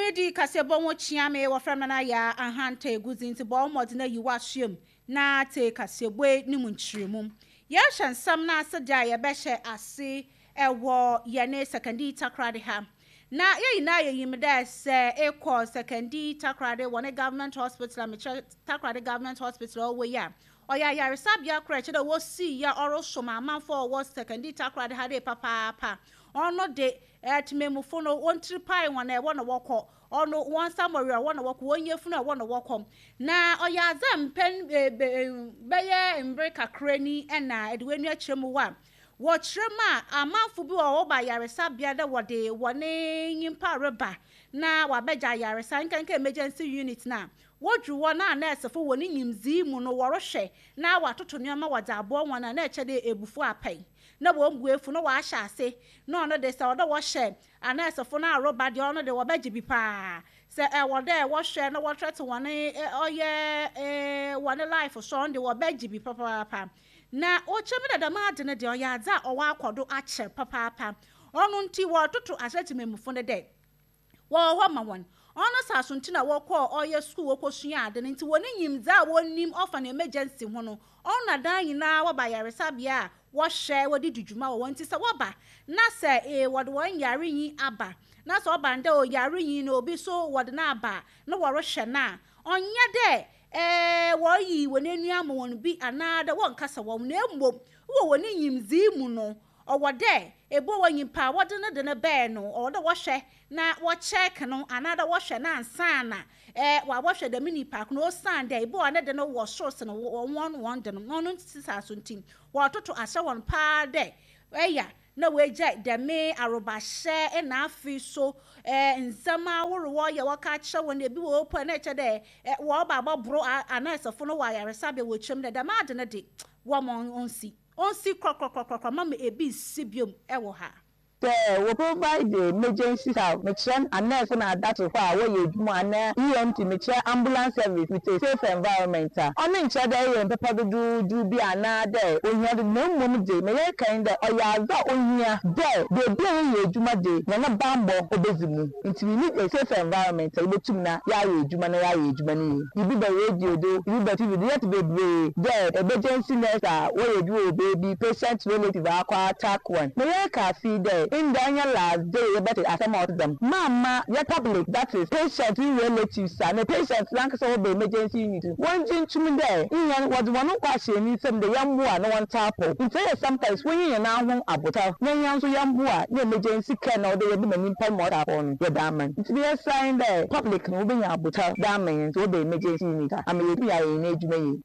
Comedy kasebo wo chiame wo frama na ya ahanta eguzi nti bo modena yiwa hwem na te kasebo ni munchiremu ya hyansam na aseda ya behye ase ewo yene secondary takrade ha na yeyina yeyimda se ekọ secondary takrade wona government hospital ameche takrade government hospital owo ya oya yaresabia kreche da wo si ya orosoma amanfo wo secondary takrade ha de papa ono de etimemufo no wontri pai wona e wona wokọ ono won samori wona wokọ wonyefu na wona wokọ na oya azam pen beye mbre kakrani na edwenu akyeremu wa wo kyerema amanfo bi wo ba yaresabia da wode wone nyimpa reba na wabeja yaresa nkanka emergency unit na wodru wona nurse fo woni nyimzi mu no worhwe na watoto nyama wada abo wona na echede ebufu apai na wo mbuefu no wa ahya ase na ono de se odo wo hye anasefo na aroba de ono de wo baji bi pa se wo de wo hye na wo trete wone oye wone life so de wo baji bi papa na o chemi da ma de ne de oya za o wa akodo ache papa ono nti wo toto asetimemufo ne de wo ho ma won ono sasunti na wo kọ oye school wo kosua ade nti woni nyimza wonim ofa na emergency ho no ona dan nyina wo ba yaresabia wo hye wo di dudwuma wo nti se wo ba na se wo de won yare yin aba na se oba nda o yare yin na obi so wo de na aba na wo rohye na onye de wo yi woni anuama won bi anada won kasa wo na emmom wo woni nyimzi mu no owo de ebo wanyimpa wode ne de ne be no owo wo hwe na wo check no anada wo hwe na ansa na wa wo hwe de mini park no stand there ebo ne de no wo source no won de no no nsisa so ntim wo toto ahye won pa de eya na we je de me aroba hye na afi so nzama woro wo ye wo ka kye won ebi wo po na eche de wo ba bobro anasefo no wa yaresabe wo twem de ma de ne de wo mon onsi krokrokrokro mama ebi sibiom ewo ha we provide the emergency help. Mission and nurse na that of our way you na EMT mission ambulance service with a safe environment. On in chade and papa do be another. When you have no mum day, may kind of oyaza on here there. They bring you juma day. Na bambo obezimu. Until we need a safe environment. I bet you na ya juma na ya juma. You be the radio do. You be TV yet be there. Emergency nurse where you do baby patient relative attack one. May ka see there. In Daniel last day, you better ask them. Mama, your public, that is patient relatives and the patients like so be emergency unit. One thing to me there, in was one question in some the young boy no one tapo. In fact, sometimes when you now want a bottle, when you answer young boy, the emergency can or the women in time more upon your diamond. It's be a sign there. Public moving a bottle, diamonds will be emergency unit. I mean, we are in age me.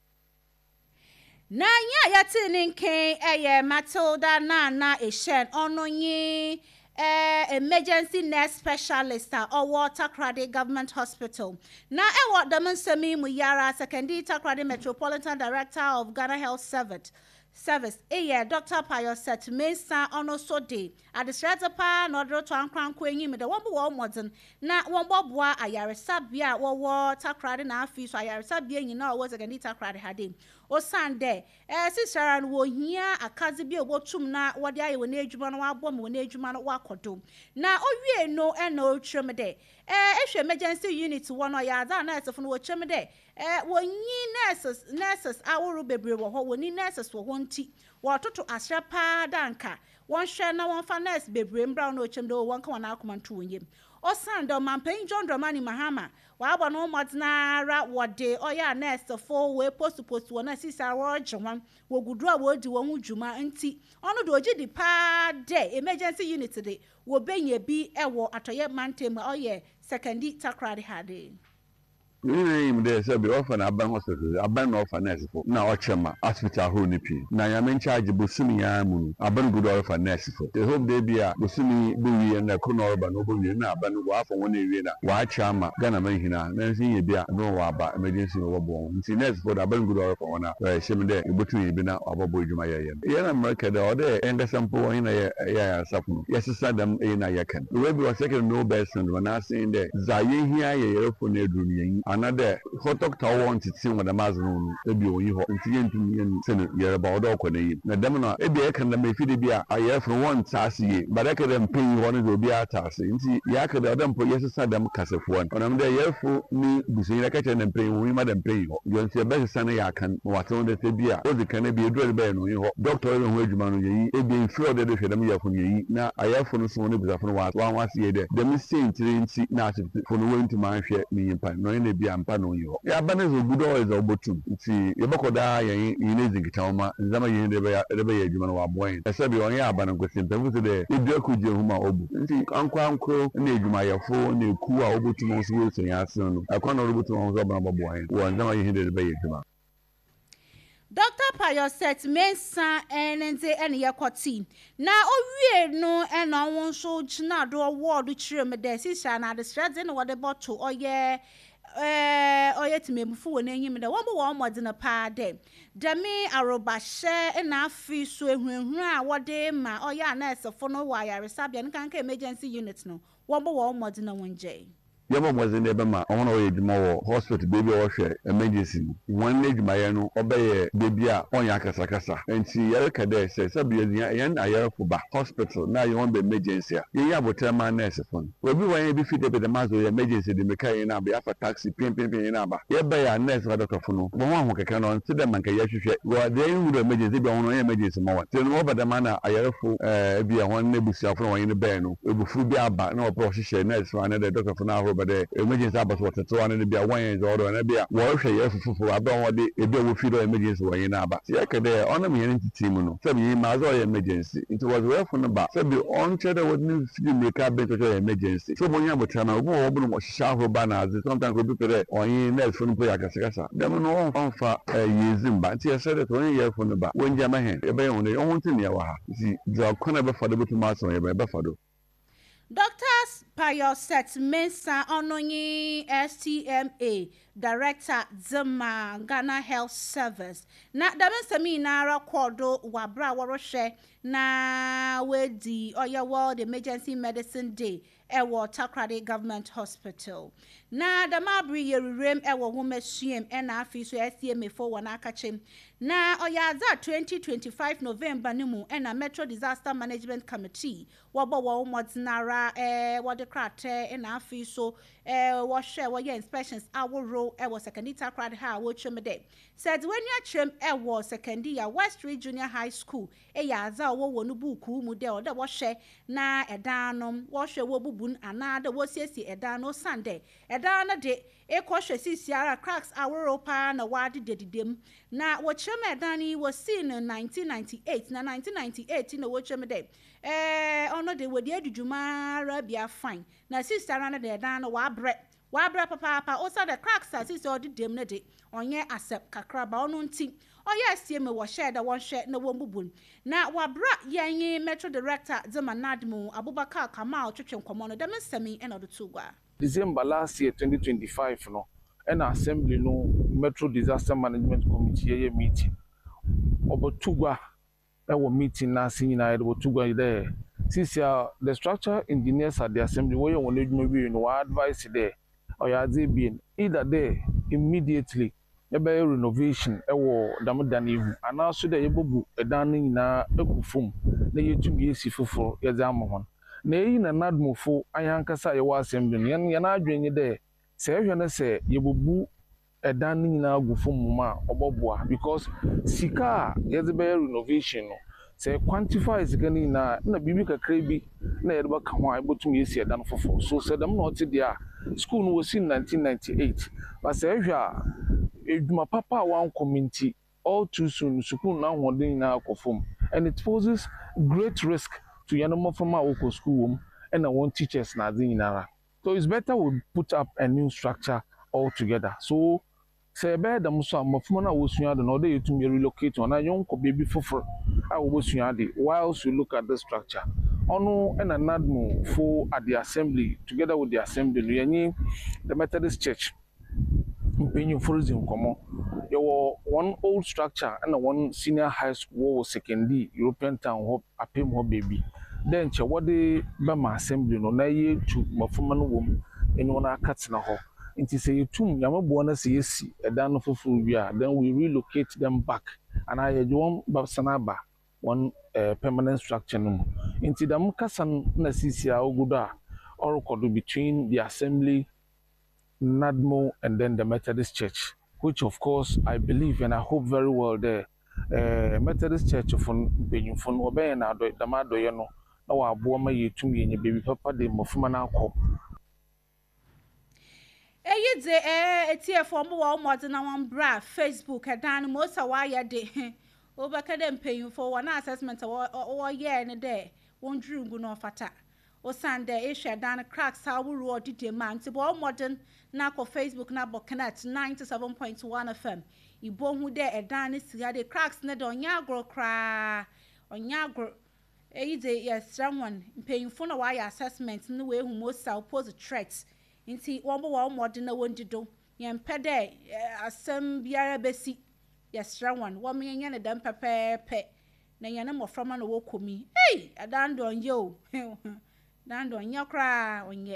Na nya yati ninke Matilda na eshen ono yi emergency nurse specialist or Takrade Government Hospital. Na ewo damensemi muyara secondary Takrade Metropolitan Director of Ghana Health Service Dr. Payo set Mesa ono so de adistrata pa no dro to ankranko enyim de won bo modern na won bobwa ayaresabia wo Takrade na afi so ayaresabia nyina wo secondary Takrade hade o sande sisara no wo hia akaze bi obotum na wode aye wona adwuma no wabom wona adwuma no wakodo na owie no na o twem de ehwe emergency unit wono ya za na esefo no wo twem de wonyi nurses aworo bebre wo ho woni nurses wo ho nti wo toto asra pa danka won hwe na won fa nurse bebre mbra no twem de won ka wona akomanto wonyem o sande mampan John Dramani Mahama wa abo no modnara wode oya nurse fo we post wona sisa wo gyewan wo gudu a wo di won hudwuma nti ono do ogidi pa de emergency unit de wo benye bi ewo atoye mantem oye secondary Takrade hade. Name there said be often aban hospital aban orphanage for na ochema hospital ho nipi na ya men charge bosumi ya mu aban good orphanage for the hope they be a bosumi be na kono orba no bo na aban go afọ wona ewie na wa chama Ghana man hina na nsin ye bia no wa ba emergency wo bo nti nurse for aban good orphan wona sheme there ebotu ye bi na abobo adwuma ye na America there o there enga sample hina ya sapu yes sadam na ya kan we be second no best and when I saying there za ye hia ye yero for na eduru yen another hot doctor want to see what the mass no ebi oyi ho nti yentum yen se no yere ba odo ko na yi na dem no ebi e kan na me fidi bia aye from one task ye but e ka dem pay one do bia task nti ya ka da dem po yesesa dem kasefo on onam de yefo ni busin na ka che dem pay wo ma dem pay ho yo nti e be sesa na ya kan wa ton de te bia o di kan e bi edu be no yi ho doctor e ho adwuma no yi ebi nfio de hwe dem yefo no yi na ayefo no so no bizafo no wa wasi ye de dem sentire nti na asefo no wenti ma hwe ni yimpa no ne bia mpa no yi ho ya ba ne zo gudo is obotum nti ye bekoda yen ne zigitawma nzama yen de be ye adwuma no wa boyen ese bi onye aba no kwesi mpemfu de edu akuje huma obu nti anko na adwuma yefo na eku a obotum nso we so ya ase no akwa na obotum nso ba boyen wo nzama yen de be ye adwuma. Dr. Payoset Mensa enenze ene yakoti na owie no ena won so gina do award chire de sisa na de strade no wode bottle oye timebufu won enyim de won bo won mode na pa de demi arobahye na afi so ehunhun a wode ma oye nurse fo no wa yaresabia nkan emergency unit no won bo won mode na wonje yaba mwazin de bema ona oye djuma wo hospital baby wo hwe emergency one djuma ye no obeye baby a onya kasa enti yare ka de se bi yen ayare fo ba hospital na ye won be emergency a ye abotre ma nurse fon obi wan bi fi de be de mazo ye emergency de meka ye na ba afa taxi pim ye na ba ye be ya nurse ba doctor fo no bo wan ho keke no nti de man ka ye hwehwe wo de yin wo emergency bi won emergency ma wa te no ba de ma na ayare fo bi a won na busia fo won ye be no ebufu bi aba na opro hwehwe nurse fo na de doctor fo na but emergency about what to one and be a one is order and be a wash a for about the a bill feed emergency way in Abba. See, I could honor me into team. Some ye mazo emergency. It was well from the back. So be on cheddar would new make up better emergency. So when you have a channel, open what sharp banners, sometimes could be there or in next from Puyakasa. Them no on for a year's in, but I said it 1 year from the back. When Jamahan, a bay on the own thing, see, the corner for the bottom master, a buffalo. Dr. Payoset Mensa Ononyi STMA Director Zema Ghana Health Service na damensami na recordo wabra waroshe na wedi Oya World Emergency Medicine Day ewo Takrade Government Hospital na damabri yerurem ewo humesiem ena afi so STMA for wana akachem na Oya za 2025 November nimu ena Metro Disaster Management Committee wabo wo modinara wode krate ena afi so wo share wo ye inspections aworo ewo secondary Takrade ha wo chemede said when you chem ewo secondary ya West Street Junior High School ya za wo no buku mu de o de wo hye na edanom wo hye wo bubun anade wo siesie edano Sunday edano de ekohwe sisiara cracks aworo pa na wade dedidem na wo chem edani wo seen in 1998 na 1998 na wo chem de ono de wodi adudwuma rabia fine na sisiara na de edano wa bre papa osa the cracks as sisi odidem na de onye accept kakraba ono nti oya STMA wo share da won share na wo mbubun na wabra yenye Metro Director Zema Nadmu Abubakar Kamal twetwe nkomo no dem nsemi ena do tugwa December last year 2025 no and assembly no Metro Disaster Management Committee meeting obotugwa ewo meeting na sinyina obotugwa there since the structural engineers at the assembly we won edwuma bi no advice there oya dey be either there immediately ebe renovation ewo damdan ihu ana so de yebobu edan nyina ekufum na yetumi esi foforo yeze amahon na eyi na nadmofo ayankasa yewa assembly no yana adwenye de se ehwe na se yebobu edan nyina agufum ma oboboa because sika yeze be renovation no se quantify sika nyina na bibi kakra bi na yede ba ka ho ayebotumi esi edan foforo so se dem na oti dia school no was in 1998 but se ehwe eduma papa one community all too soon school now holding na akofom and it poses great risk to yanoma from our local school and our teachers na dinara. So it's better we put up a new structure altogether. So say be da muso amafuma na wosua de no dey to relocate on ayon ko baby foforo a wosua de whilst you look at the structure ono and anadmo for at the assembly together with the assembly yenyi the Methodist Church Penny Forzim Como. There were one old structure and one senior high school secondary European town hop a pim ho baby. Then what the Bama assembly no na ye to Mafuman womb in one cuts na ho. Nti say yetum yamabo na say yesi edan no foforo wi a then we relocate them back and I one babsanaba one permanent structure no. Nti dam kasa na sisi a ogudo a orokodo between the assembly NADMO and then the Methodist Church, which of course I believe and I hope very well the Methodist Church from Benin from Obe na do damado ye no na wa abo ma yetum ye baby papa de mofuma na akọ. Eyi de etie for mo wa mo de na wan bra Facebook edan mo sa wa ye de obaka dem paying for one assessment o ye ne de won drungu no fata o sande ehwe dan cracks how we road de man ti bo modern na ko Facebook na bo connect 97.1 FM ibo hu de edan siga de cracks ne de onya agro kra onya agro eyi de yes someone paying for na why assessment no we hu mo sa pose threats nti wo bo modern na won dido ye mpede asem biara besi yes one wo me nya ne dam pepepe na nya ne moframa na wo komi hey adan don yo dan don nya kra onye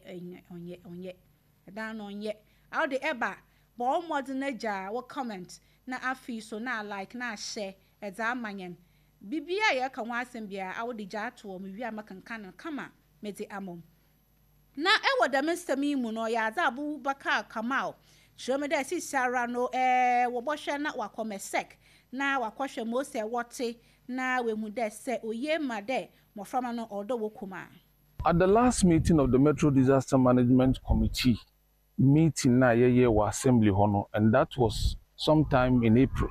adan no onye how the eba bo modern aja wo comment na afi so na like na share e za amanyen bibia ye ka ho asem bia a wo de ja to me wi amakanka no kama me de amom na e wo da mestami mu no ya za Abubakar Kamal shome da si sara no wo bohwe na wakomesek na wakohwe mose wote na we hu de se oye ma de moframa no odo wokuma. At the last meeting of the Metro Disaster Management Committee meeting na ye wa assembly hono, and that was sometime in April.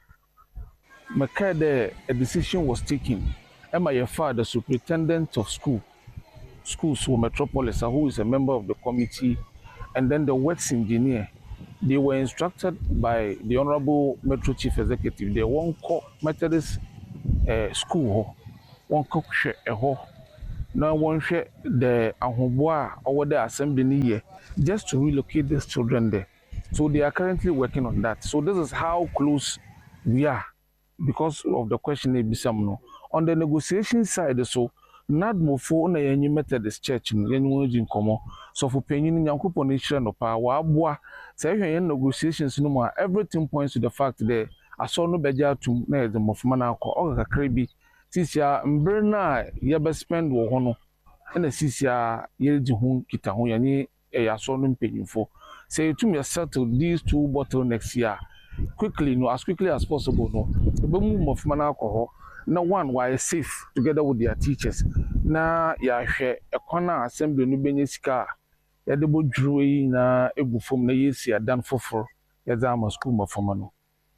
Makade a decision was taken. Emma Yefa, the superintendent of schools for Metropolis, who is a member of the committee, and then the works engineer, they were instructed by the Honorable Metro Chief Executive. They won't call Methodist school, one cook share a ho. Now one share the Ahoboa over the assembly year just to relocate these children there. So they are currently working on that. So this is how close we are because of the question Ebisamno. On the negotiation side, so NADMO for na yenyi Methodist Church yenyi wajin komo so for penyin nyankopon ihira no pa wa aboa say hwen negotiations no ma everything points to the fact that aso no beja atum na yede mofuma na akọ okakra bi sisia mber na ye be spend wo ho no na sisia ye ji hu kita ho yenyi aso no mpenyimfo say etum ye settle these two bottlenecks here quickly no as quickly as possible no be mu mofuma na akọ ho na one why safe together with their teachers na ya hwe ekwana assembly no benye sika ya de bodwuro yi na egufom na yesi adan foforo ya za ma school mafoma no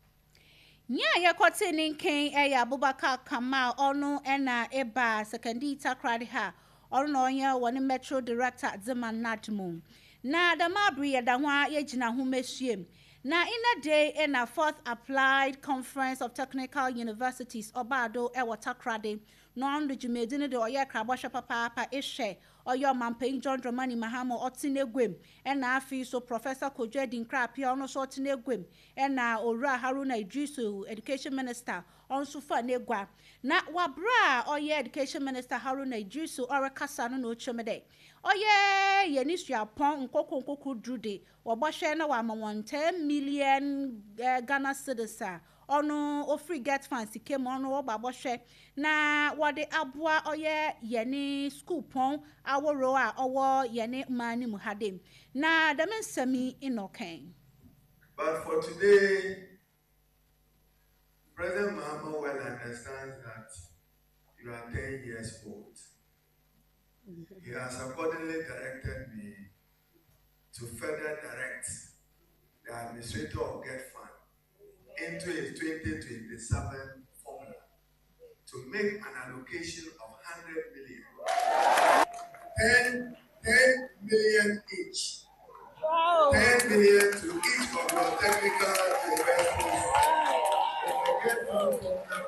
nya ya kote ninken ya Abubakar Kamal onu na eba secondary takrade ha onu no nya woni metro director Zaman Nadmo na da mabri ya da hwa ya gina ho mesiem. Na in a day in a fourth applied conference of technical universities Obado Takrade non the Jumedine de Oya Krabosha Papa Eshe or your Mampain John Dramani Mahamo Otine Gwim and na so Professor Kojedin Krap Piano Sotine Gwim and na Ora Haruna Idrisu Education Minister on Sufa Negwa na wabra or your Education Minister Haruna Idrisu or a Kasano no Chomede. Oye yenisya pon nkoko drude oboshe na wa ma 10 million Ghana cedis ono ofri get fancy came ono obaboshe na wode aboa oye yeni school pon aworo a owo yeni mani muhadem na dem nsami inoken. But for today, President Mahama well understands that you are 10 years old. He has accordingly directed me to further direct the administrator of Get Fund into his 2027 formula to make an allocation of 100 million. 10 million each. Wow. 10 million to each of your technical universities. Get Fund formula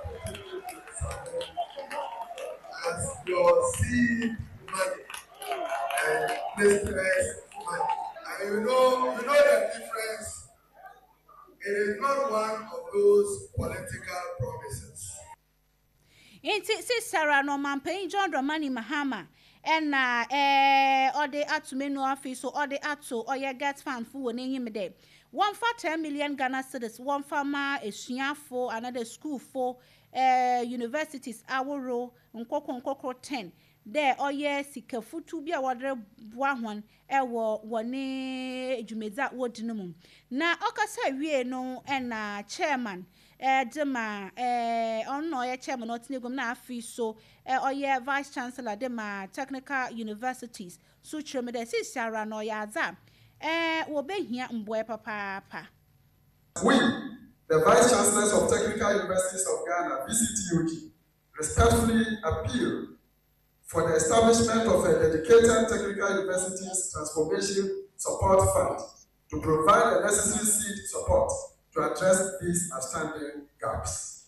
as your seed money and distress money. And you know the difference. It is not one of those political promises. Inti si Sarah no Mampain John Dramani Mahama ena ode atumenu afi so ode ato oye get fan fu woni him de one for 10 million Ghana cedis one for ma esuafo another school for universities aworo nkokro 10 there oye sikafutu bi a wadre boa hon ewo woni edwumeza wodinum na okasa wie no ena chairman dema onno ye chairman otinegum na afi so oye vice chancellor dema technical universities so chemede sisiara no ya za wo behia mboe papa. We, the Vice Chancellors of Technical Universities of Ghana, VCTUG, respectfully appeal for the establishment of a dedicated Technical Universities Transformation Support Fund to provide the necessary seed support to address these outstanding gaps.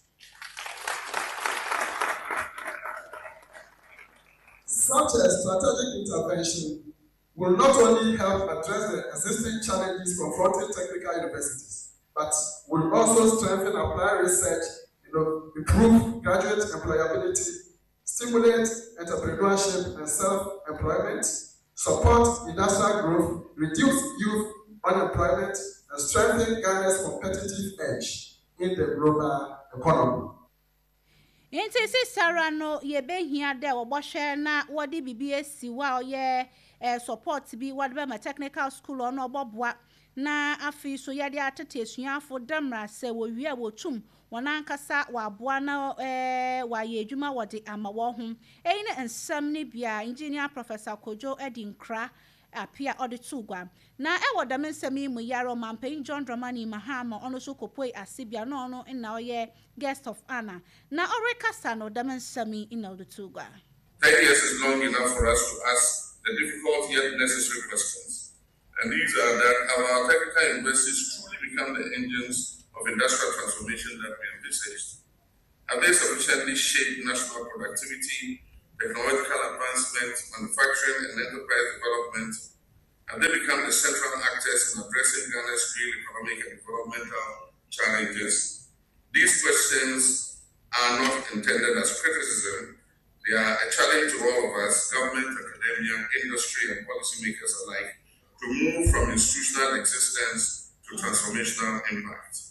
Such a strategic intervention will not only help address the existing challenges confronting technical universities, but will also strengthen applied research, improve graduate employability, stimulate entrepreneurship and self-employment, support industrial growth, reduce youth unemployment, and strengthen Ghana's competitive edge in the global economy. Inti si sarano ye behia de oboshe na wodi BBS wa oye support bi wadbe ma technical school ono oboboa na afi so ye de atete suafo damra se wo wi a wotum wonankasa wa boa na wa ye adwuma wode ama wo ho eyine ensam ne bia engineer Professor Kojo Edinkra apia auditu gwa na ewo da mensami mu yaro Mampan John Dramani Mahama ono so kopoi asibia no ono na oye guest of honor na orekasa no da mensami in auditu gwa. 10 years is long enough for us to ask the difficult yet necessary questions, and these are that have our technical universities truly become the engines of industrial transformation that we envisaged? Have they sufficiently shaped national productivity, technological advancement, manufacturing and enterprise development? Have they become the central actors in addressing Ghana's real economic and developmental challenges? These questions are not intended as criticism. They are a challenge to all of us, government, academia, industry, and policymakers alike, to move from institutional existence to transformational impact.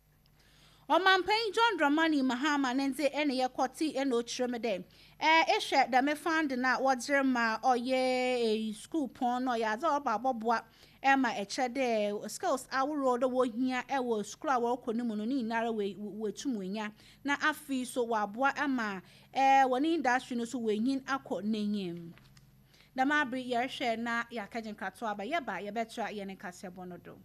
Mampan John Dramani Mahama nenze ene ye kwoti ene ochiremede ehwe da me fund na wodre ma oye school pon no ya za oba boboa ma echede skills awuro do wo hia wo school awo konimu no ni nara we tumwenya na afi so wa boa ma woni industry no so we hin akọ nenyem da ma bri ye hwe na ya kagin krato aba ye ba ye betra ye ne kase bonodo.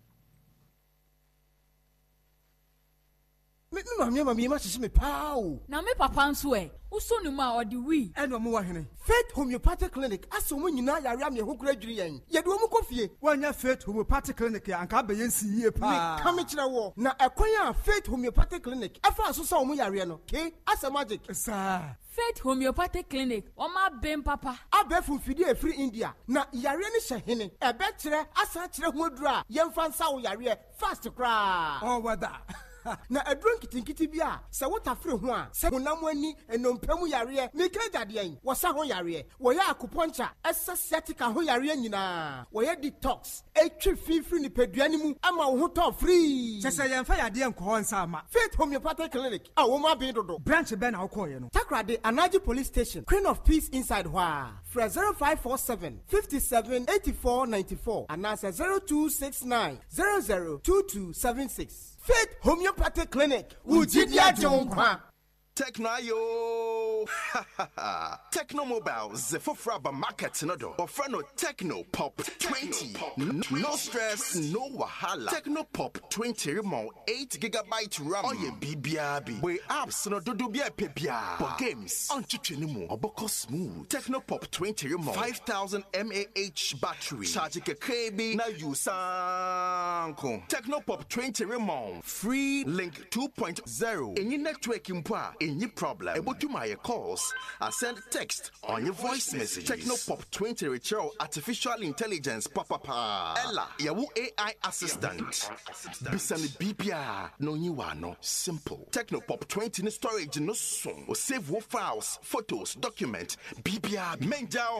Mami ma sisi me pao. Na me papa nso uso ni ma odi wi. Eno mo wa hene. Faith Homeopathic Clinic aso mo nyina yare am ye ho kura dwiri yen. Ye de mo kofie. Wanya Faith Homeopathic Clinic ya anka be yen siye pa. Me kam kire wo. Na ekwan a Faith Homeopathic Clinic afa aso sa mo yare no. Ke asa magic. Sa Faith Homeopathic Clinic o ma bem papa. Abefu fidi e free India. Na yare ni hye ebe kire asa kire ho adura. Yemfa nsa wo yare fast kra. Oh wada. Na adron kitinkiti bia se wota fre ho a se honam ani enompam yare me kagade yan wo sa ho yare wo ya akuponcha essa setika ho yare nyina wo ya detox etwi fifri ni peduani mu ama wo ho to free se yemfa yade enko nsa ama Faith Homeopathic Clinic a wo ma bin dodo branch be na wo koye no Takrade Anaji Police Station Queen of Peace inside hoa fra 0547 57 84 94 and answer 0269 002276 Faith Homeopathic Clinic. Ujidia Jonkwa. Techno Techno Mobiles for Fraba Market Nodo. Or Frano Techno Pop 20. No stress, no wahala. Techno Pop 20 remote 8 GB RAM. Oh yeah, BBRB. We apps no do bia pebia. For games on Chichinimu Oboko Smooth. Techno Pop 20 remote 5000 mAh battery. Charge a KB na you sanko. Techno Pop 20 remote free link 2.0. Any network impa. Any problem, able to my calls, I send text on your voice message. Technopop 20 Ritual Artificial Intelligence Papa Ella, Yawu AI Assistant. Bisani BPR, no you are no simple. Technopop 20 in storage no soon. Or save wo files, photos, document, BPR, menjao.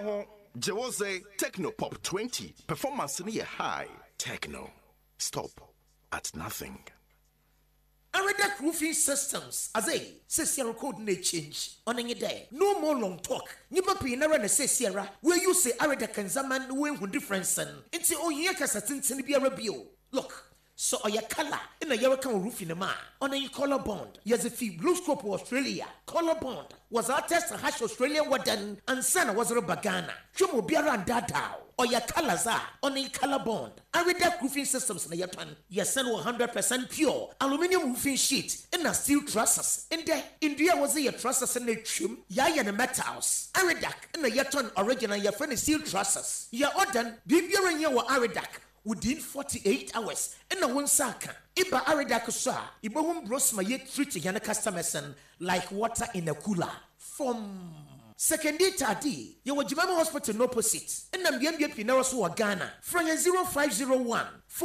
Jawose Techno Pop 20. Performance near high. Techno. Stop at nothing. Aredak Roofing Systems, as a Sierra code may change on any day. No more long talk. Nipa Pinara and say Sierra, where you say Aredak and Zaman win difference and it's all Yakasatin be a rebel. Look. So your color in a Yarakan roof in a man on a color bond. Yes, if you blue scope Australia, color bond was our test and hash Australian wadan and Sana was a bagana. Chumo Biara and Dadao or your colors are on a color bond. I read that roofing systems in a yatan. Yes, 100% pure aluminium roofing sheet and a steel trusses. In there, India was a trusses and a trim, Yaya and metals. Aridak and a yatan original your friend steel trusses. Ya ordan, Bibia and your Aridak. Within 48 hours, and no one saka. Iba Aridakusa, Ibahum bros my yet treating yana customers like water in a cooler. From second day tardy, you were Jimama Hospital no opposite, and I'm Yambia Pinarasu Ghana, from 0501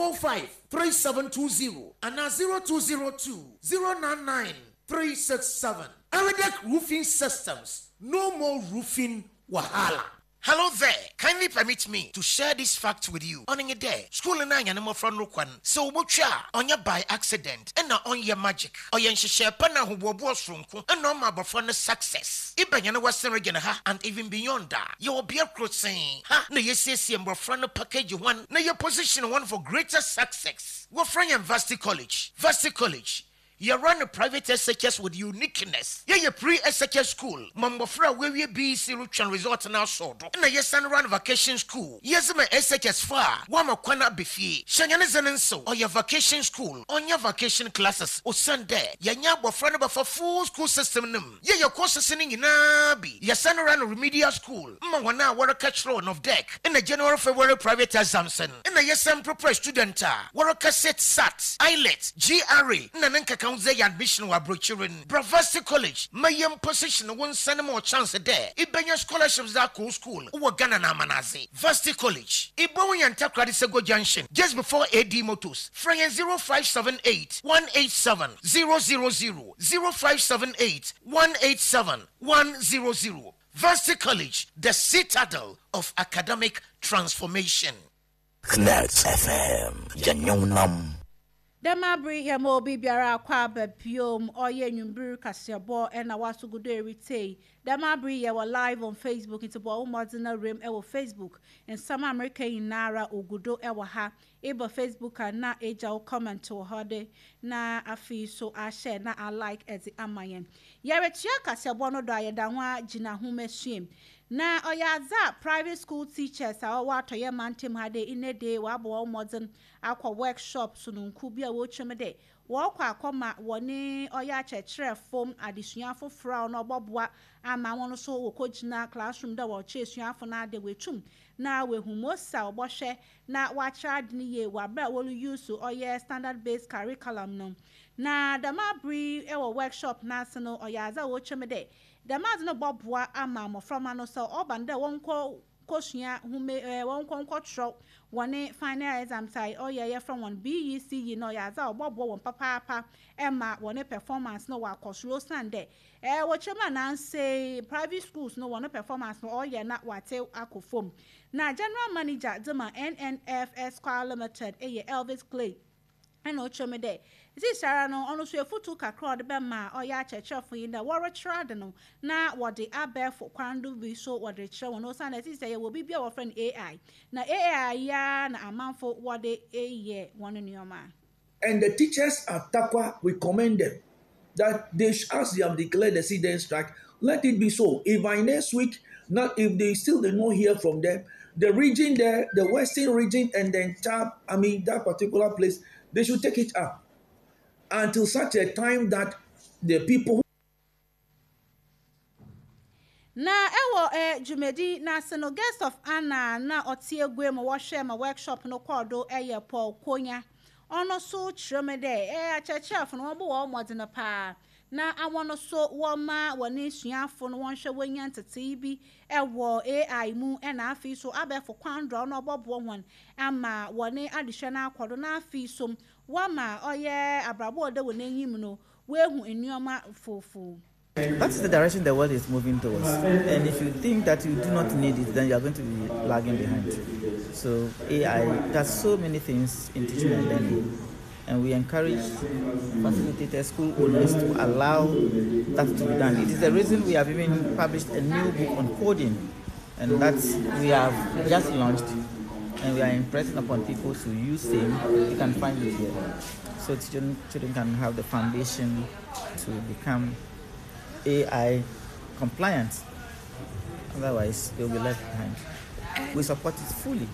453720 and now 0202 099 367. Aridak Roofing Systems, no more roofing wahala. Hello there. Kindly permit me to share this fact with you. On a day, school and I am from Rukwan. So mucha on your by accident and not on your magic. Or yan share pana who was from and no more for success. Ibanyana was region ha and even beyond that. You will be a cross saying, ha, no, you say, and package one, no, your position one for greater success. We're from Varsity College. Varsity College. You run a private SHS with uniqueness. Yeah, pre-SHS school. Mambofra where we be Siruchan Resort now so. And yes, son run vacation school. Yes, my SHS far. Wama kwana bifi. Shanyanizan so. Or your vacation school. On your vacation classes. O Sunday. Yanya bofrana ba for full school system num. Yeah, your courses in Nabi. Your son run a remedial school. Mwana wara catch row of deck. In the January February private exams. In the yes, some proper student. Wara cassette SAT. IELTS. GRE. Nananka admission wa brochurin Bravasti College mayem position one send more chance there ibenya scholarships that school wo Ghana na manazi Varsity College ibon yanta credit sego junction just before AD Motors free 0578 187 000 0578 187 100 Varsity College, the citadel of academic transformation. Connect FM Yanyonam. Demabri yamo bibiara kwa bepiom oye nyumburu kasiabo ena wasu gudo erite. Demabri yewa live on Facebook into bo umodina rim ewo Facebook and some America inara ugudo ewa ha eba Facebook na eja o comment to hode na afi so a share na I like ezi amayen. Yere chia kasiabo no do ayedanwa jina hume shim. Na oyaza private school teachers awa to ye mantim hade in a day wabo modern aqua workshop sununku bia wo chemede wo kwa akoma woni oya chechere form adisuafo fra no boboa ama wono so wo kogina classroom da wo chesuafo na de wetum na we humosa obohwe na wa child ni ye wa bra wo use oya standard based curriculum no na damabri e wo workshop na sino oyaza wo chemede damaz no boboa ama mo from no so obande wonko kosua hume wonko kwotro wone final exam sai oye from one BEC no yaza obobo won papa ema wone performance no wa kosuro sande wo chema na say private schools no wone performance no oye na wate akofom na general manager dema NNF Esquire Limited Elvis Clay and ochome de isi sara no ono so efutu kakra de be ma oya chechefo yin da woro trade no na wode abefo kwandu bi so wode kire wono sa na isi say ye wo bibia wo friend AI na AI ya na amanfo wode eye wono nioma. And the teachers at Takwa, we commend them that they as they have declared the sit-down strike, let it be so. If by next week, not if they still do not hear from them, the region there, the western region and the entire, that particular place, they should take it up until such a time that the people na ewo jumedi na seno guest of Anna na otiegwe mo wo hwe ma workshop no kodo eye Paul Konya ono so chiremede chechef no wo wo modena pa na awono so wo ma woni suafo no won hwe wanya ntete bi ewo AI mu na afi so abefo kwandro no obobo won ama woni adehwe na akodo na afi so wama oye abrabo de wonanyim no wehu enuoma fofu That's the direction the world is moving towards. And if you think that you do not need it, then you are going to be lagging behind. So AI does so many things in teaching and learning. And we encourage facilitators, school owners to allow that to be done. It is the reason we have even published a new book on coding, and that we have just launched, and we are impressing upon people to use same. You can find it here. So children can have the foundation to become AI compliant. Otherwise, they'll be left behind. We support it fully.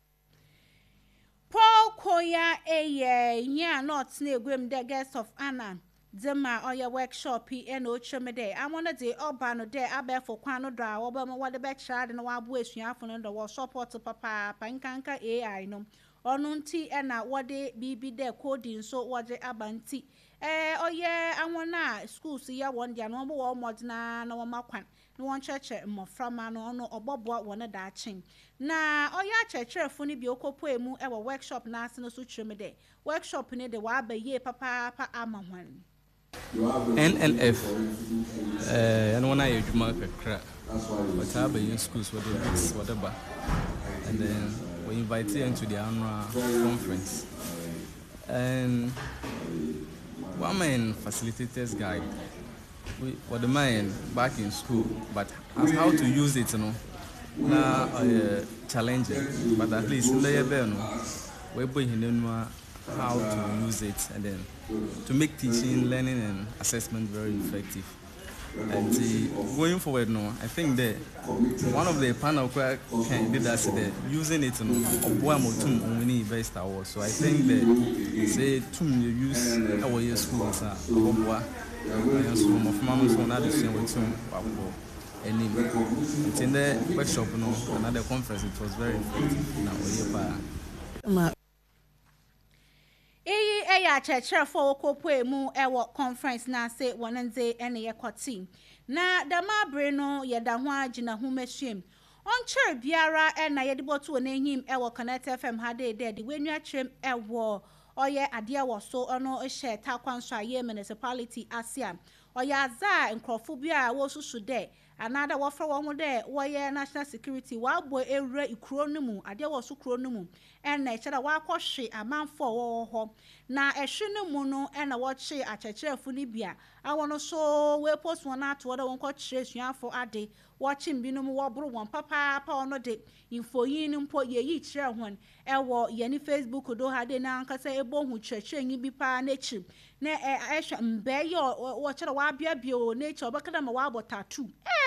Paul Koya nya not snegwem the guest of Anna. Dema or your workshop and ochemede. I wanna de obano de abe for kwano dra obama what the back child and wa boys you have on the workshop to papa pankanka AI no. Onunti ena wade bibi de coding so wade abanti. I wanna school see ya one dia no more modern no makwan. No one church mo from no obobo one da chin. Na oya church funi bi okopo emu e workshop na ase no so twemede. Workshop ne de wa ba ye papa amahwan. NLF and when I adwuma kakra. But I be in schools with the books whatever. And then we invite you into the annual conference. And one man facilitators guide. We for the man back in school, but as how to use it, now challenging. But at least we put in how to use it, and then to make teaching, learning, and assessment very effective. And going forward, I think that one of the panel can do that using it on many best awards. So I think that say to use our schools and in the workshop, another conference, it was very effective. Church for Kopo mu ewo conference na say wonenze ene ye kwati na dama breno ye da ho agina ho mahiem on chair biara na ye de boto na ehim ewo Connect FM hade de wenu atrem ewo oye ade wo so ono ehye takwanso aye municipality asia oye aza nkrofo bia wo susu de another wofra wo de woye national security wa bo ewura ikuro no mu ade wo so kuro no mu na echeda wa kwhwe amanfo wo ho na ehwe no mu no na wo che achecherafu ni bia awono so we post one ato de won kwhwe suafo ade wo che mbinu mu wo boro won papa ono de infoyin mpo ye yi kire hon ewo ye ni Facebook do hade na nkasa ebo hu chreche nyi bi pa na chi na ehwe mbe ye wo chere wa bia bio na chi obakada ma wa abotatu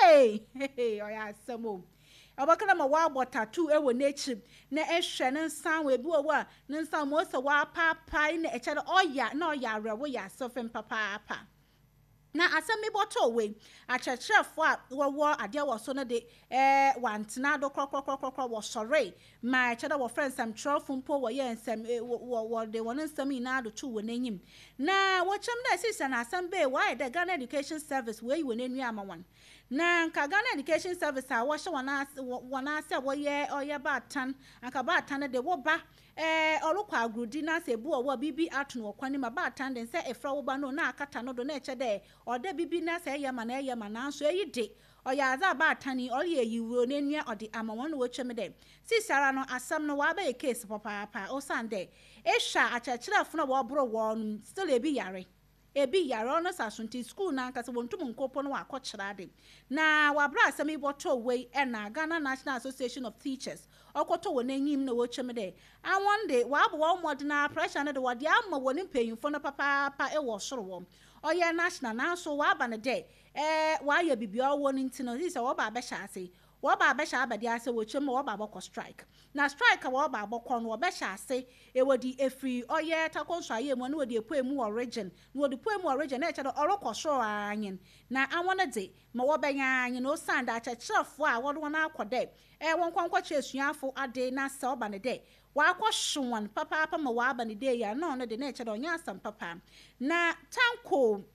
oya samo obakana ma wa botatu ewo nechi na ehwe ne nsan we bi wo a ne nsan mo se wa papa na eche oya na oya rewo ya sofem papa na asemi boto we achechefo a wo ade wo so no de wantena do krokro wo sore ma eche wo friends am trofo mpo wo ye nsem wo de won nsem ina do tu wo nanyim na wo chem na sisa na asambe why the Ghana Education Service we wo nanu amawan na nka Ghana Education Service a wo hye wana se wo ye oye batan anka batan de wo ba olukwa agrudi na se bu wo bibi atun wo kwani ma batan de se efra wo ba no na akata no do na eche de ode bibi na se yema na so eyi de oya za batani oye yiwo nenua ode amawon wo twem de sisara no asam no wa ba e case papa o sande ehwa achachirafo no wo boro wo no still ebi yare no sasunti school na nkase wontum nkopo no akokyera de na wabra asami boto we na Ghana National Association of Teachers okoto wonanyim na wo twem de awon de wabo wo modern pressure no de wode amma woni mpanyimfo no papa e wo soro wo oye national na so wa ba ne de wa ya bibia wo ntino si se wo ba be sha ase wo ba be sha abade ase wo twem wo ba boko strike na strike wo ba boko no wo be sha ase e wodi efri oye takonso aye mo no wodi epoemu origin no wodi poemu origin na eche do oroko so anyin na awon de ma wo benya anyin no sand a chechefo a wo do na akode won kwankwa chesuafo ade na se oba ne de wa kwhwon papa ma wa aba ne de ya no no de na eche do nya asam papa na tanko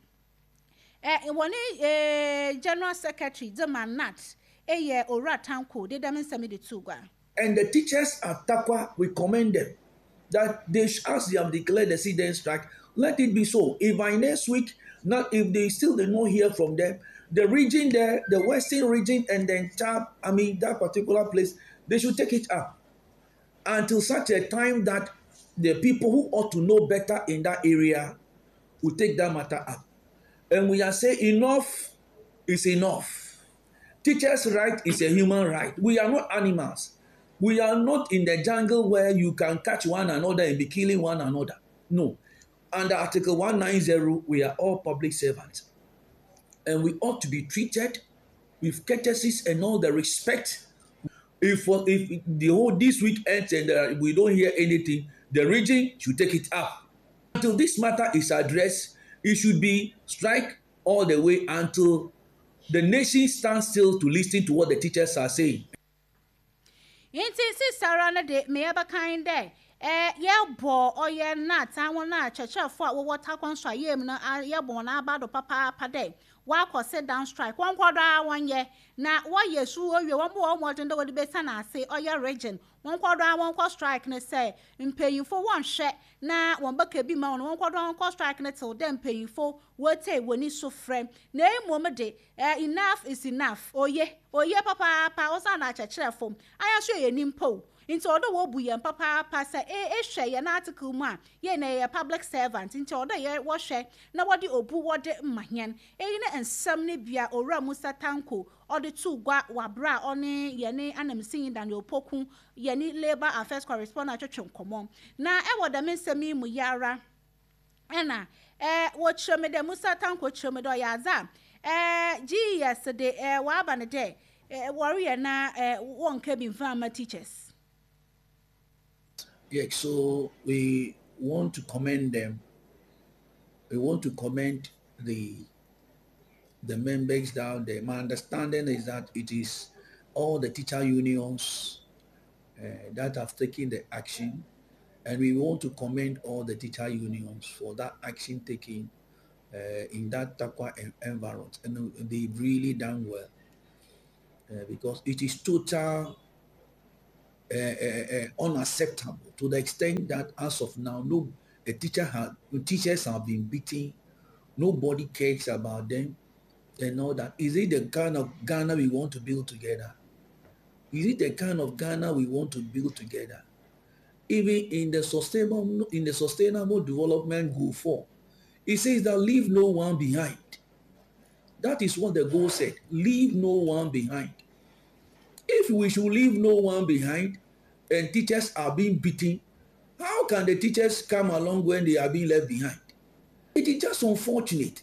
woni General Secretary Dema Nat eye ora tanko de dem nsame de tugwa. And the teachers at Takwa, we commend them that they ask them declare the sit-down strike. Let it be so. If by next week, not if they still do not hear from them, the region there, the western region, and the entire, that particular place, they should take it up until such a time that the people who ought to know better in that area will take that matter up. And we are saying enough is enough. Teachers' right is a human right. We are not animals. We are not in the jungle where you can catch one another and be killing one another. No. Under Article 190, we are all public servants. And we ought to be treated with courtesies and all the respect. If the whole this week ends and we don't hear anything, the region should take it up. Until this matter is addressed, it should be strike all the way until the nation stands still to listen to what the teachers are saying. Inti si sarana de me aba kind day. Ye bo or ye not, I will not church for what takon so yem na ye bo na bado papa day. Walk or sit down strike 1 quarter 1 year. Now, what ye sure you want more than the best and I say, or your region 1 quarter 1 quarter strike and say, and pay you for 1 share. Now, 1 bucket be mounted 1 quarter 1 quarter strike and till then pay you for what say when it's so friend. Nay, Mama day, enough is enough. Oh, ye, papa, was on at a chair form. I assure you, Nimpo. Into order wo buy and papa say share an article man ye na a public servant into order ye wo share na wodi obu wode mahyan eyine ensamne bia ora musa tanko or the 2 gwa wabra one ye ne anamsin dan opoku ye ni labor affairs correspondent twetwe nkomo na e woda mensemi mu yara ena wo cheme de musa tanko cheme do ya za ji yesterday wa aba ne de warrior na won ka bi farmer teachers. Yeah, so we want to commend them. We want to commend the members down there. My understanding is that it is all the teacher unions that have taken the action, and we want to commend all the teacher unions for that action taken in that Takwa environment, and they've really done well because it is total. Unacceptable to the extent that as of now, teachers have been beaten, nobody cares about them and all that. Is it the kind of Ghana we want to build together? Is it the kind of Ghana we want to build together? Even in the sustainable development goal 4, it says that leave no one behind. That is what the goal said. Leave no one behind. If we should leave no one behind and teachers are being beaten, how can the teachers come along when they are being left behind? It is just unfortunate.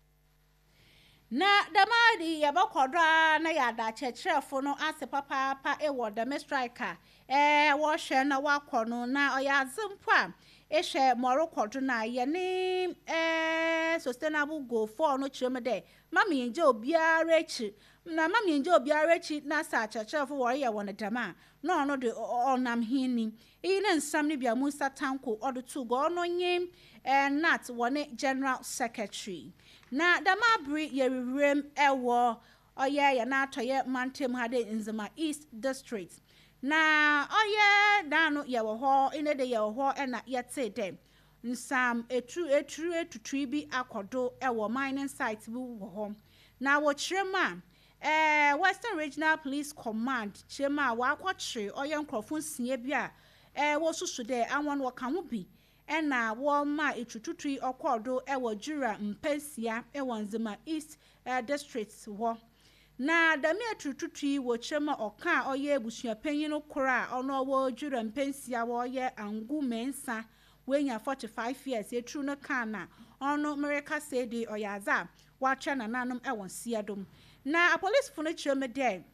Na damadi yabakodra na yada chechefo no ase papa e wo the striker wo hwe na wakono na oyazimpo a hwe morokodro na ye ni sustainable goal 4 no chireme de mama nje obiara echi na mama nje obiara echi na sa chechefo wo ye won dama no no de onam hini ine nsam ne bia Musa Tanko odo 2 go no nyim nat wone general secretary na damabri yerewrem ewo oye ya na atoye mantem hade Nzema East District na oye dano ye wo ho ine de ye wo ho na yete dem nsam etru bi akodo ewo mining site bi wo ho na wo chirema Western Regional Police Command chirema wa akwochire oye nkrofo nsie bi a wo susu de anwon wo kan ho bi ena wo ma etututui okodo ewo jura mpensia ewo Nzema East District wo na dami etututui wo chema oka oye ebusua panyin no kora ono wo jura mpensia wo ye angu mensa wenya 45 years etru no kana ono America say de oyaza wa twa na nanom ewo siadom na police funu chema de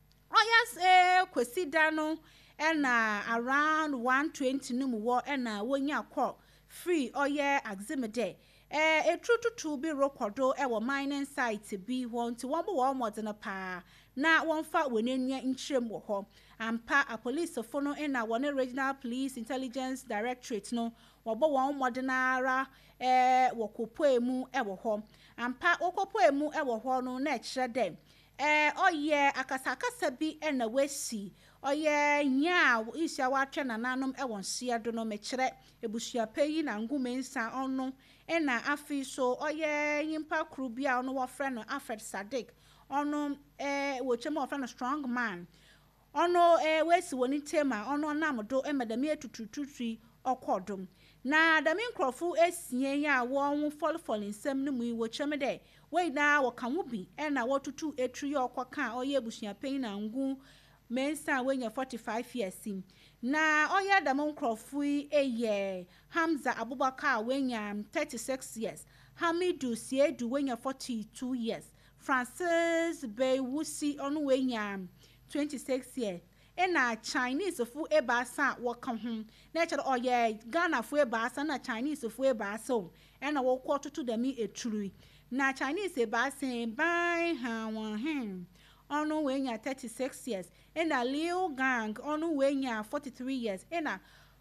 oyas kwesida no ena around 120 num wo ena wonya call free oye aximede etrututu bi recordo ewo mining site bi won ti won bo modern pa na won fa wonenua nkyerem wo ho ampa a police fo no ena won regional police intelligence directorate no wo bo won modern ara wokopoemu ewo ho ampa wokopoemu ewo ho no na ekire dem oye akasakasa bi ena wesi oye nya isia watwe nananom ewon hye do no mekire ebusua peyi na ngumensa ono na afi so oye yimpa kru bia ono wo frɛ no Alfred Sadiq ono wo chema wo frɛ no strong man ono wesi woni tema ono namdo emedame etutututui okodum na dami nkrofo esie ya wo ho folfol nsem no mu wo cheme de we na wo kan wo bi na wo tutu etru ye okoka oye ebusua peyi na ngu mensa wenya 45 years sim na oya da monkrofo eye Hamza Abubakar wenya 36 years Hamidu Siedu wenya 42 years Francis Bewusi onu wenya 26 years na Chinese fu ebasa waka ho na chere oye Ghana fu ebasa na Chinese fu ebasa na wo kwototo da mi eturu na Chinese ebasa ban ha won ono wenya 36 years na Leo Gang ono wenya 43 years na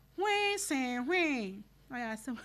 hwen oya so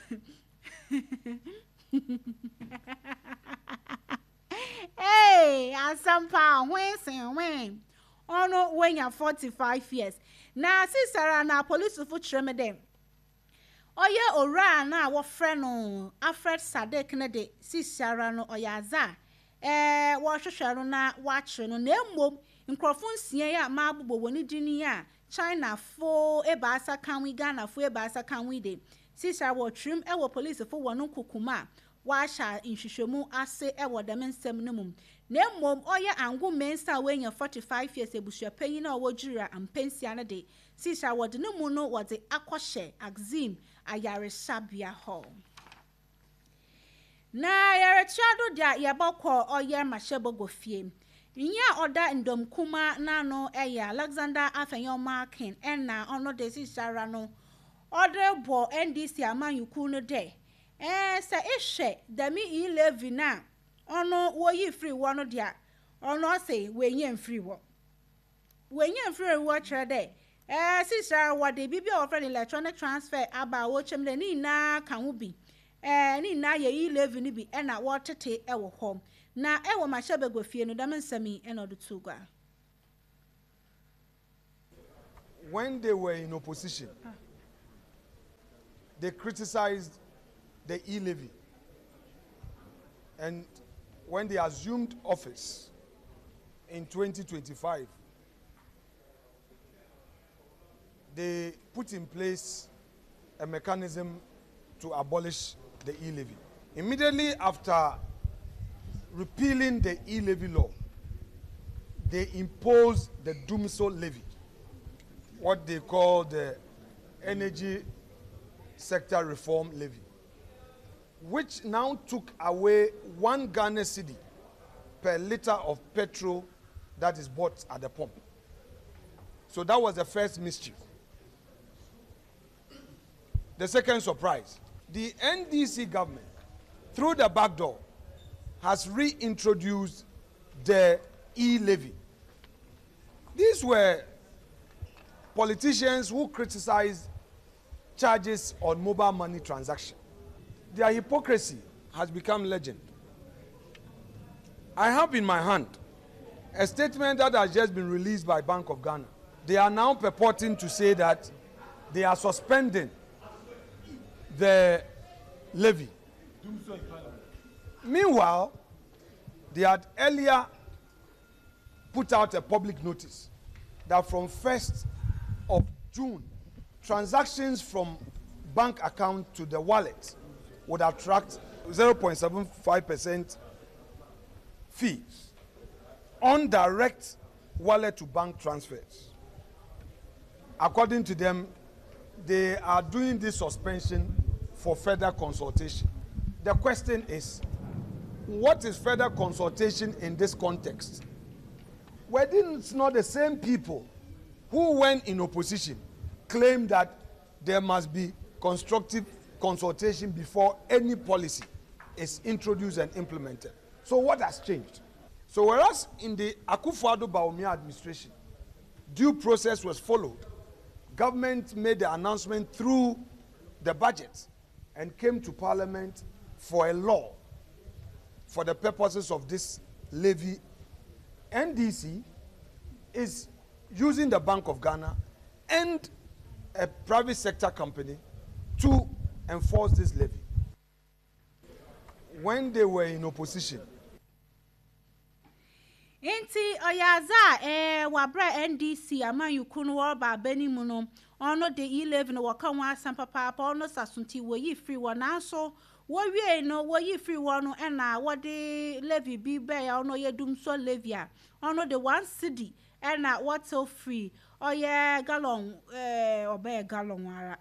hey asampa hwen ono wenya 45 years na sisara na police fu treme dem oye ora na wo frɛ no Alfred Sadiq ne de sisara no oyaza wo hwehwɛ na wakyere no na emmom nkrofo nsie ya ma abubo woni dini ya China fo ebasa kanwi Ghana fo ebasa kanwi de sisara wo trim wo police fo wono kokuma wa sha nhwehwemu ase wo dem nsem no mum na emmom oye angu mensa wenya 45 years ebusua panyin na wo jura ampensia ne de sisara wo de no mu no wo de akohye Axim ayare sabia ho na yare chiado dia yaboko oye mashebo gofie nya oda ndom kuma na no eya Alexander Afenyoma King na ono de sisara no order bo NDC amanyuku no de se ehwe dami 11 na ono wo yi free wo no dia ono say wenye free wo kire de sisara wo de bibia offer electronic transfer aba wo chemle ni na kan wo bi ni na ye 11 ni bi na wo tete wo hom na wo mashebe gofie no dam nsami na do tugwa. When they were in opposition, they criticized the e-levy, and when they assumed office in 2025, they put in place a mechanism to abolish the e-levy. Immediately after repealing the e-levy law, they imposed the Dumso levy, what they call the Energy Sector Reform Levy, which now took away 1 Ghana cedi per liter of petrol that is bought at the pump. So that was the first mischief. The second surprise, the NDC government, through the back door, has reintroduced the e-levy. These were politicians who criticized charges on mobile money transaction. Their hypocrisy has become legend. I have in my hand a statement that has just been released by Bank of Ghana. They are now purporting to say that they are suspending the levy. Meanwhile, they had earlier put out a public notice that from 1st of June, transactions from bank account to the wallet would attract 0.75% fees on direct wallet to bank transfers. According to them, they are doing this suspension for further consultation. The question is, what is further consultation in this context? Were these not the same people who, when in opposition, claimed that there must be constructive consultation before any policy is introduced and implemented? So what has changed? So whereas in the Akufo-Addo Bawumia administration, due process was followed, government made the announcement through the budget and came to Parliament for a law for the purposes of this levy. NDC is using the Bank of Ghana and a private sector company to enforce this levy. When they were in opposition. Inti oyaza wabra NDC amanyukunu waba beni muno ono de 11 waka wa sampa papa ono sasunti wo yi free wona so wo wie no wo yi free wono na wo de levy bi be ya ono yedum so levy a ono de 1 cedi na water free oye gallon obe gallon ara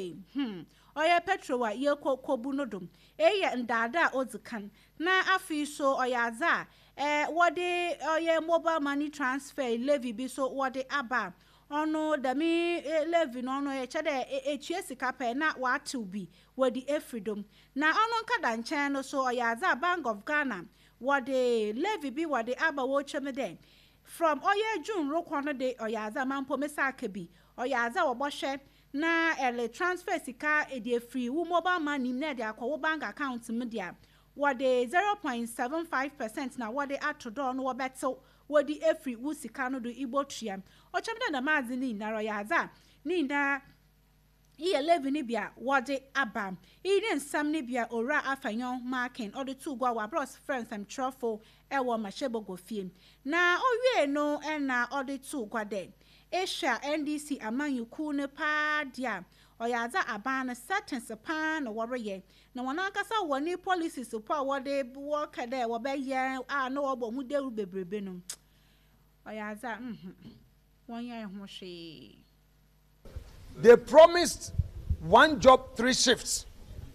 oye petrol wa ye kobu nodum ye ndada odzikan na afi so oyaza wode oye mobile money transfer levy bi so wode aba ono dami levy no no ye chede etue sika pe na watu bi wodi efridom na ono nkada nchen no so oyaza Bank of Ghana wode levy bi wode aba wo chemede from oye June rokwono de oyaza mampo mesaka bi oyaza wo bohwe na ele transfer sika e free wo mobile money na de akwo bank account media what the 0.75% na what the atodo no wabeto what the every wusika no do igbo triam o chamda na mazi ni na royaza ni na iye levi ni bia what the abam ini nsam ni bia ora afanyon marking or the two gwa bros friends am trofo e wo mashebo go fie na owie no na or the two gwa de Asia NDC amanyuku ne pa dia oyaza abana certain sepan na worye na wana kasa woni policies so wode work there wo be ye na wo mu deru bebrebe no oyaza wonya ho hwe. They promised 1 job 3 shifts.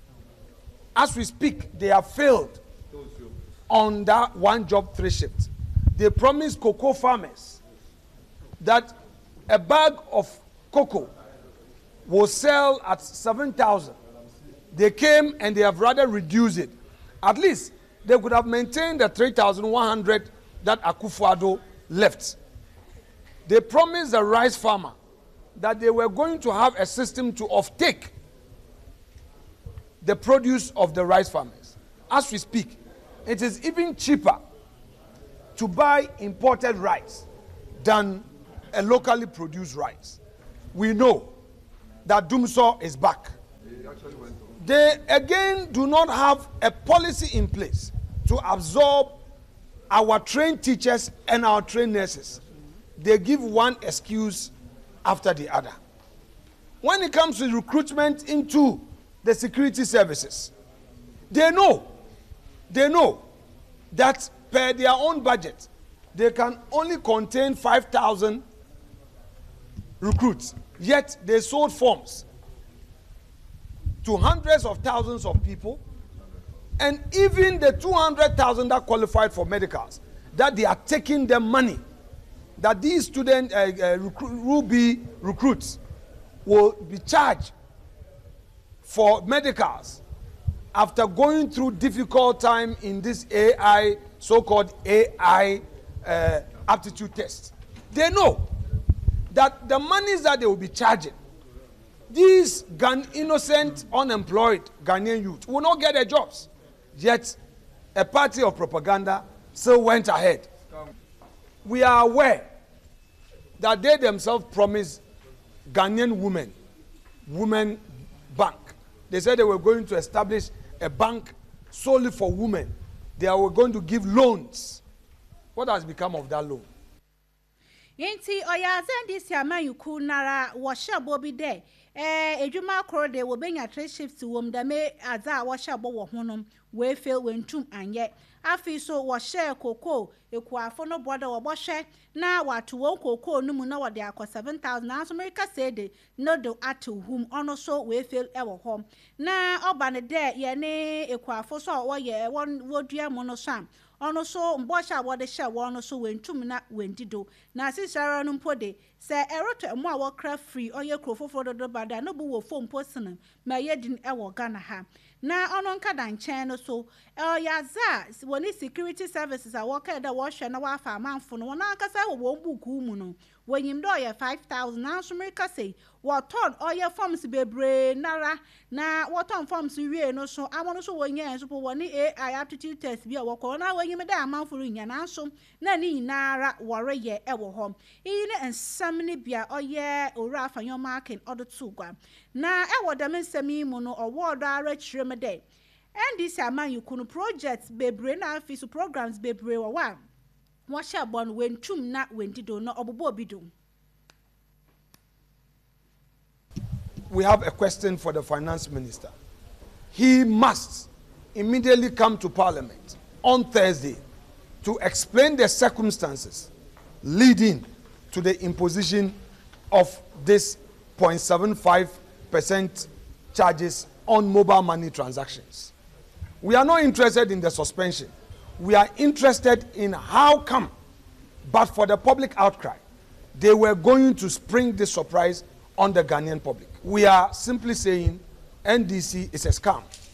As we speak, they have failed on that 1 job 3 shifts. They promised cocoa farmers that a bag of cocoa will sell at 7,000. They came and they have rather reduced it. At least they could have maintained the 3,100 that Akufo-Addo left. They promised the rice farmer that they were going to have a system to offtake the produce of the rice farmers. As we speak, it is even cheaper to buy imported rice than a locally produced rice. We know that Dumso is back. They again do not have a policy in place to absorb our trained teachers and our trained nurses. They give one excuse after the other. When it comes to recruitment into the security services, they know that per their own budget, they can only contain 5,000 recruits, yet they sold forms to hundreds of thousands of people, and even the 200,000 that qualified for medicals, that they are taking them money, that these student Ruby recruits will be charged for medicals after going through difficult time in this AI, so-called AI aptitude test. They know that the monies that they will be charging, these innocent, unemployed Ghanaian youth will not get their jobs. Yet, a party of propaganda still went ahead. We are aware that they themselves promised Ghanaian women bank. They said they were going to establish a bank solely for women. They were going to give loans. What has become of that loan? Yenti oyaza ndisi amanyuku nara washa bobi de ejuma kro de wo benya 3 shifts wom da me aza washa bo wo honom we fail wentum anye afi so wo share koko ekuafo no boda wo bohwe na watu wo koko no mu na wo de akọ 7,000 na America say de no do atu hum ono so we fail e wo hom na oba ne de ye ne ekuafo so wo ye wo dua mo no sam ono so mbosha wode hye wono so wentum na wendido na sisara no mpode se eroto emo a wokra free oye krofofo dodo bada no bu wo fom posene ma yedin e wo Ghana ha na ono nkada nchen no so yaza woni security services a woka da wo hwe na wa fa amanfo no wona akasa wo buku mu no wɔnyim dɛ ɔyɛ 5,000 nanso America say wɔtɔn ɔyɛ forms bebree nara na wɔtɔn forms wie no so amono so wɔnyɛ nso po wɔne AI aptitude test bi a wɔkɔ na wɔnyim dɛ amanfo nya nanso na ne nyinara wɔreyɛ ɛwɔ hɔ iyi ne nsɛm ne bia ɔyɛ owura afanyɔmakin ɔdo to gua na ɛwɔ dɛm nsɛm yi mu no ɔwɔ ɔdɔ ara kyerɛ me dɛ NDC aman yukunu projects bebree na afi so programs bebree wɔ wa wɔhyɛ bɔ no wentum na wendido na ɔbobɔ obi do. We have a question for the finance minister. He must immediately come to Parliament on Thursday to explain the circumstances leading to the imposition of this 0.75% charges on mobile money transactions. We are not interested in the suspension. We are interested in how come, but for the public outcry, they were going to spring this surprise on the Ghanaian public. We are simply saying NDC is a scam.